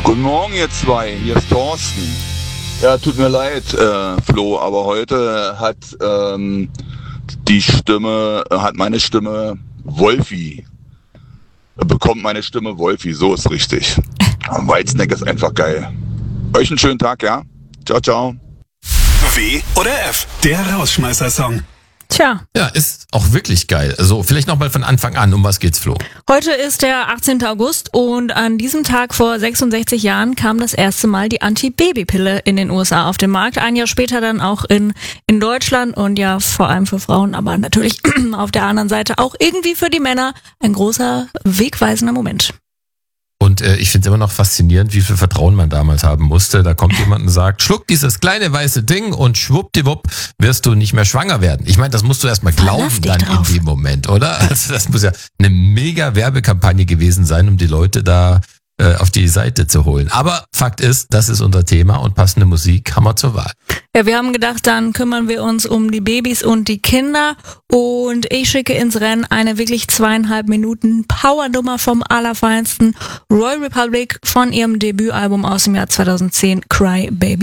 Guten Morgen, ihr zwei. Hier ist Thorsten. Ja, tut mir leid, Flo, aber heute hat meine Stimme Wolfi. Bekommt meine Stimme Wolfi, so ist richtig. Weiznack ist einfach geil. Euch einen schönen Tag, ja? Ciao, ciao. W oder F, der Rausschmeißer-Song. Tja. Ja, ist auch wirklich geil. Also vielleicht nochmal von Anfang an. Um was geht's, Flo? Heute ist der 18. August und an diesem Tag vor 66 Jahren kam das erste Mal die Anti-Baby-Pille in den USA auf den Markt. Ein Jahr später dann auch in Deutschland und ja vor allem für Frauen, aber natürlich auf der anderen Seite auch irgendwie für die Männer ein großer, wegweisender Moment. Und ich finde es immer noch faszinierend, wie viel Vertrauen man damals haben musste. Da kommt jemand und sagt, schluck dieses kleine weiße Ding und schwuppdiwupp wirst du nicht mehr schwanger werden. Ich meine, das musst du erstmal glauben dann in dem Moment, oder? Also das muss ja eine mega Werbekampagne gewesen sein, um die Leute da auf die Seite zu holen. Aber Fakt ist, das ist unser Thema und passende Musik haben wir zur Wahl. Ja, wir haben gedacht, dann kümmern wir uns um die Babys und die Kinder und ich schicke ins Rennen eine wirklich 2,5 Minuten Powernummer vom allerfeinsten Royal Republic von ihrem Debütalbum aus dem Jahr 2010, Cry Baby